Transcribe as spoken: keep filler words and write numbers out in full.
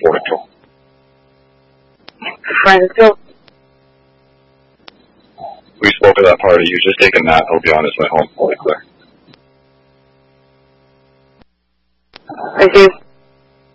Porto. Friendsville? We spoke at that party. You just take a nap. I'll be honest, my home, Holy Claire. I do.